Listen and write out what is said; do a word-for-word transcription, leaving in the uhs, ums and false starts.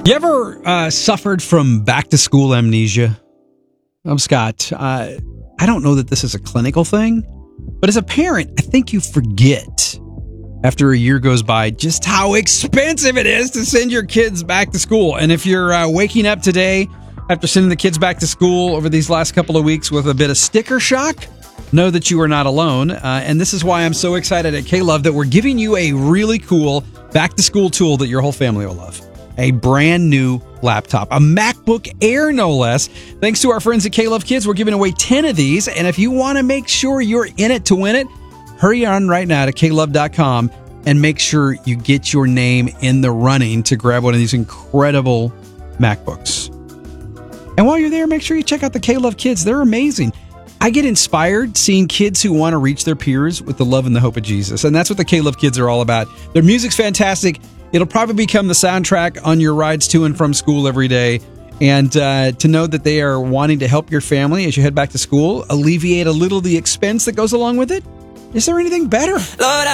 You ever uh, suffered from back-to-school amnesia? I'm Scott. Uh, I don't know that this is a clinical thing, but as a parent, I think you forget after a year goes by just how expensive it is to send your kids back to school. And if you're uh, waking up today after sending the kids back to school over these last couple of weeks with a bit of sticker shock, know that you are not alone. Uh, and this is why I'm so excited at K-Love that we're giving you a really cool back-to-school tool that your whole family will love. A brand new laptop, a MacBook Air, no less. Thanks to our friends at K-Love Kids, we're giving away ten of these. And if you want to make sure you're in it to win it, hurry on right now to K love dot com and make sure you get your name in the running to grab one of these incredible MacBooks. And while you're there, make sure you check out the K-Love Kids. They're amazing. I get inspired seeing kids who want to reach their peers with the love and the hope of Jesus. And that's what the K-Love Kids are all about. Their music's fantastic. It'll probably become the soundtrack on your rides to and from school every day. And uh, to know that they are wanting to help your family as you head back to school, alleviate a little of the expense that goes along with it. Is there anything better? Lord,